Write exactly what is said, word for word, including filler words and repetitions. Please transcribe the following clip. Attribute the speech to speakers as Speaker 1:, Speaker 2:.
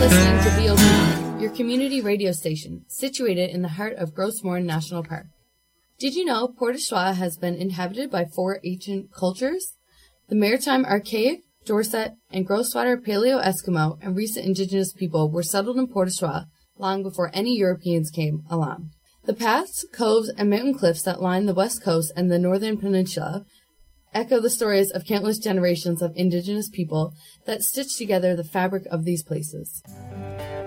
Speaker 1: listening to V O P, your community radio station, situated in the heart of Gros Morne National Park. Did you know Port au Choix has been inhabited by four ancient cultures? The Maritime Archaic, Dorset, and Grosswater Paleo-Eskimo and recent indigenous people were settled in Port au Choix long before any Europeans came along. The paths, coves, and mountain cliffs that line the west coast and the northern peninsula echo the stories of countless generations of indigenous people that stitch together the fabric of these places.